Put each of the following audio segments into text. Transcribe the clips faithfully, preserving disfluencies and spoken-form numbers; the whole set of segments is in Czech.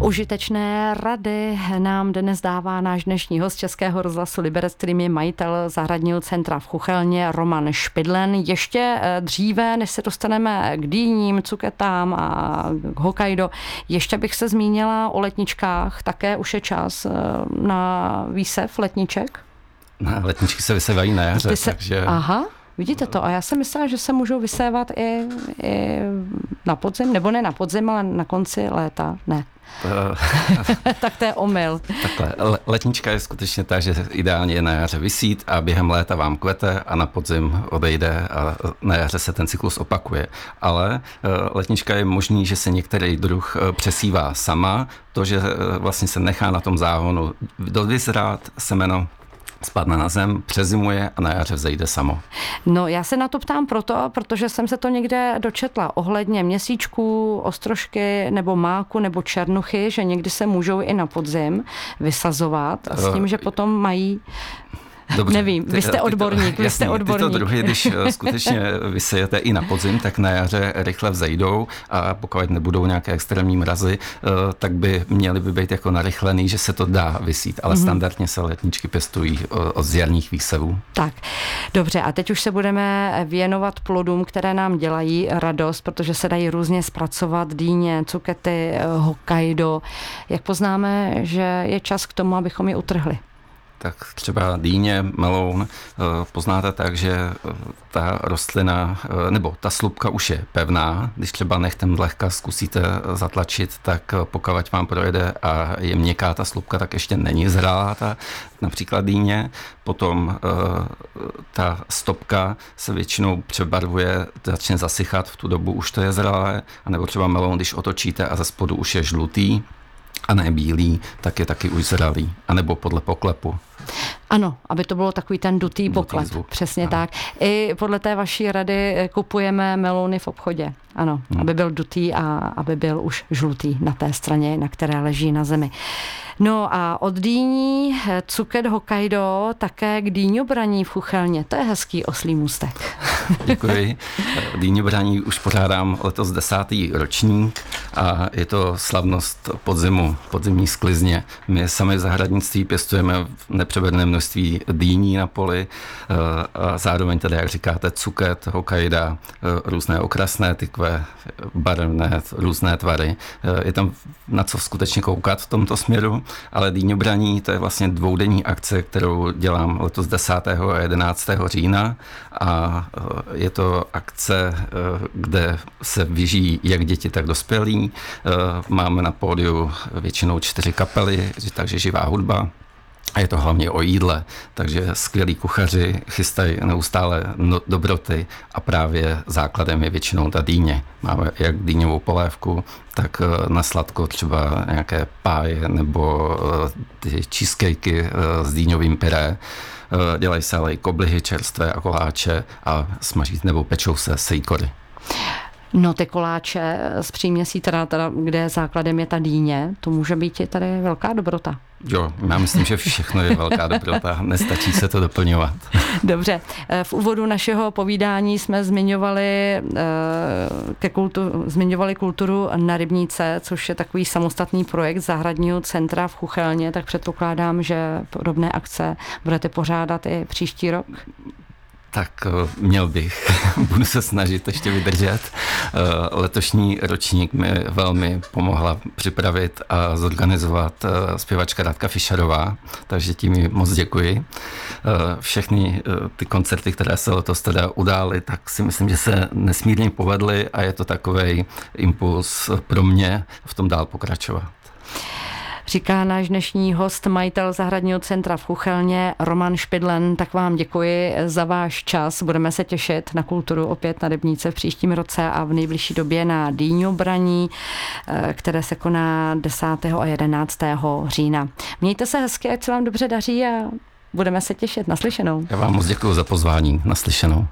Užitečné rady nám dnes dává náš dnešní host Českého rozhlasu Liberec, kterým je majitel zahradního centra v Chuchelně Roman Špidlen. Ještě dříve, než se dostaneme k dýním, cuketám a Hokkaido, ještě bych se zmínila o letničkách. Také už je čas na výsev letniček? Na letničky se vysévají na jaře, se... takže... Aha. Vidíte to? A já jsem myslela, že se můžou vysévat i, i na podzim, nebo ne na podzim, ale na konci léta. Ne. Tak to je omyl. Takhle, letnička je skutečně tak, že ideálně je na jaře visít a během léta vám kvete a na podzim odejde a na jaře se ten cyklus opakuje. Ale letnička je možný, že se některý druh přesívá sama, to, že vlastně se nechá na tom záhonu dovyzrát semeno, spadne na zem, přezimuje a na jaře vzejde samo. No já se na to ptám proto, protože jsem se to někde dočetla ohledně měsíčků, ostrožky nebo máku nebo černuchy, že někdy se můžou i na podzim vysazovat a s tím, že potom mají... Dobře, Nevím, vy jste odborník, vy jste odborník. Tyto druhy, když skutečně vysejete i na podzim, tak na jaře rychle vzejdou a pokud nebudou nějaké extrémní mrazy, tak by měly by být jako narychlený, že se to dá vysít, ale mm-hmm. standardně se letničky pěstují od jarních výsevů. Tak, dobře, a teď už se budeme věnovat plodům, které nám dělají radost, protože se dají různě zpracovat dýně, cukety, Hokkaido. Jak poznáme, že je čas k tomu, abychom je utrhli? Tak třeba dýně, meloun poznáte tak, že ta rostlina, nebo ta slupka už je pevná. Když třeba nechtem zlehka zkusíte zatlačit, tak pokud vám projede a je měkká ta slupka, tak ještě není zralá ta například dýně. Potom ta stopka se většinou přebarvuje, začne zasychat, v tu dobu už to je zralé, anebo třeba meloun, když otočíte a ze spodu už je žlutý, a ne bílý, tak je taky už zralý. A nebo podle poklepu. Ano, aby to bylo takový ten dutý poklep. Zvuk. Přesně ano. Tak. I podle té vaší rady kupujeme melouny v obchodě. Ano, hmm. aby byl dutý a aby byl už žlutý na té straně, na které leží na zemi. No a od dýní, cuket Hokkaido, také k dýňobraní v Chuchelně. To je hezký oslí můstek. Děkuji. Dýňobraní už pořádám letos desátý ročník a je to slavnost podzimu, podzimní sklizně. My sami v zahradnictví pěstujeme v nepřeberné množství dýní na poli a zároveň tedy, jak říkáte, cuket, Hokkaido, různé okrasné tykve, barevné, různé tvary. Je tam na co skutečně koukat v tomto směru, ale dýňobraní to je vlastně dvoudenní akce, kterou dělám letos desátého a jedenáctého října a je to akce, kde se vyžijí jak děti, tak dospělí. Máme na pódiu většinou čtyři kapely, takže živá hudba. A je to hlavně o jídle, takže skvělí kuchaři chystají neustále no, dobroty a právě základem je většinou ta dýně. Máme jak dýňovou polévku, tak na sladko třeba nějaké páje nebo ty cheesecakey s dýňovým pyré. Dělají se ale i koblihy čerstvé a koláče a smaží nebo pečou se sejkory. No ty koláče z příměsí, teda, teda, kde základem je ta dýně, to může být i tady velká dobrota. Jo, já myslím, že všechno je velká dobrota, nestačí se to doplňovat. Dobře, v úvodu našeho povídání jsme zmiňovali, ke kultu, zmiňovali kulturu na Rybníce, což je takový samostatný projekt zahradního centra v Chuchelně, tak předpokládám, že podobné akce budete pořádat i příští rok. Tak měl bych, budu se snažit ještě vydržet. Letošní ročník mi velmi pomohla připravit a zorganizovat zpěvačka Radka Fischerová, takže tím jí moc děkuji. Všechny ty koncerty, které se letos teda udály, tak si myslím, že se nesmírně povedly a je to takovej impuls pro mě v tom dál pokračovat. Říká náš dnešní host, majitel zahradního centra v Chuchelně, Roman Špidlen. Tak vám děkuji za váš čas. Budeme se těšit na kulturu opět na Rybníce v příštím roce a v nejbližší době na dýňobraní, které se koná desátého a jedenáctého října. Mějte se hezky, ať se vám dobře daří a budeme se těšit. Naslyšenou. Já vám moc děkuji za pozvání. Naslyšenou.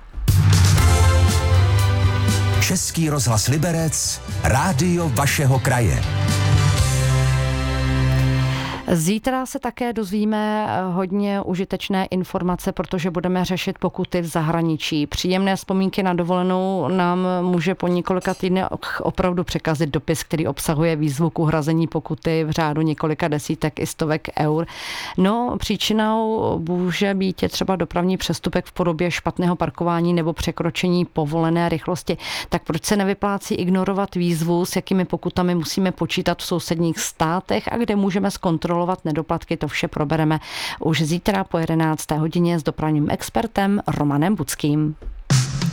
Český rozhlas Liberec, rádio vašeho kraje. Zítra se také dozvíme hodně užitečné informace, protože budeme řešit pokuty v zahraničí. Příjemné vzpomínky na dovolenou nám může po několika týdnech opravdu překazit dopis, který obsahuje výzvu k uhrazení pokuty v řádu několika desítek i stovek eur. No, příčinou může být třeba dopravní přestupek v podobě špatného parkování nebo překročení povolené rychlosti. Tak proč se nevyplácí ignorovat výzvu, s jakými pokutami musíme počítat v sousedních státech a kde můžeme zkontrolovat nedoplatky? To vše probereme už zítra po jedenácté hodině s dopravním expertem Romanem Buckým.